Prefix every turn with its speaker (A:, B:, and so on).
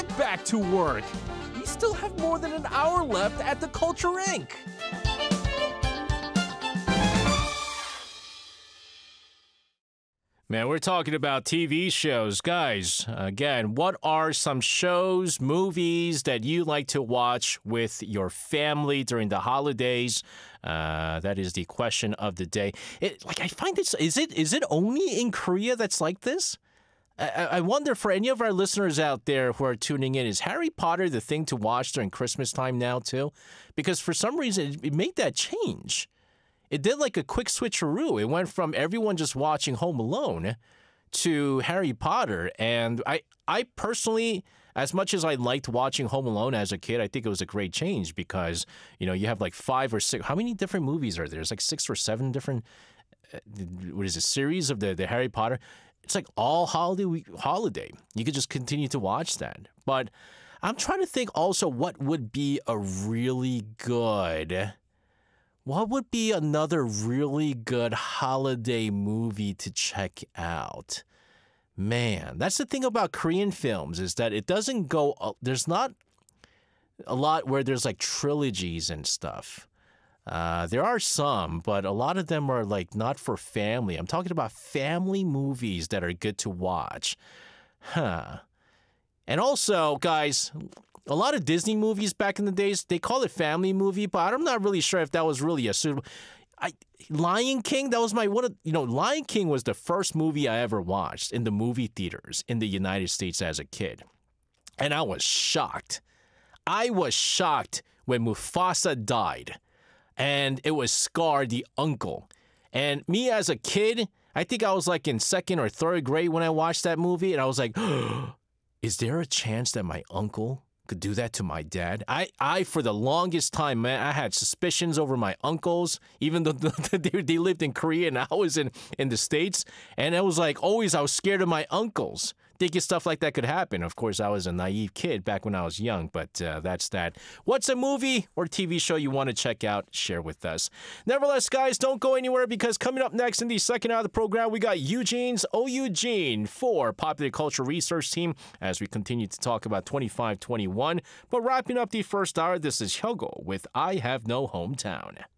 A: get back to work. We still have more than an hour left at the Culture Inc. Man, we're talking about TV shows. Guys, again, what are some shows, movies that you like to watch with your family during the holidays? That is the question of the day. I find this, is it only in Korea that's like this? I wonder, for any of our listeners out there who are tuning in, is Harry Potter the thing to watch during Christmas time now too? Because for some reason, it made that change. It did like a quick switcheroo. It went from everyone just watching Home Alone to Harry Potter. And I personally, as much as I liked watching Home Alone as a kid, I think it was a great change because, you have like 5 or 6. How many different movies are there? There's like 6 or 7 different, series of the Harry Potter. It's like all holiday. You could just continue to watch that. But I'm trying to think also what would be a really good... What would be another really good holiday movie to check out? Man, that's the thing about Korean films is that it doesn't go... There's not a lot where there's like trilogies and stuff. There are some, but a lot of them are like not for family. I'm talking about family movies that are good to watch. And also, guys... A lot of Disney movies back in the days, they call it family movie, but I'm not really sure if that was really a suitable... Lion King, that was Lion King was the first movie I ever watched in the movie theaters in the United States as a kid. And I was shocked. I was shocked when Mufasa died. And it was Scar, the uncle. And me as a kid, I think I was like in 2nd or 3rd grade when I watched that movie, and I was like, is there a chance that my uncle could do that to my dad? I for the longest time, man, I had suspicions over my uncles, even though they lived in Korea and I was in the States. And it was like, always I was scared of my uncles, thinking stuff like that could happen. Of course, I was a naive kid back when I was young, but that's that. What's a movie or TV show you want to check out? Share with us. Nevertheless, guys, don't go anywhere because coming up next in the second hour of the program, we got Eugene's Oh Eugene for Popular Culture Research Team as we continue to talk about 2521. But wrapping up the first hour, this is Hyogo with I Have No Hometown.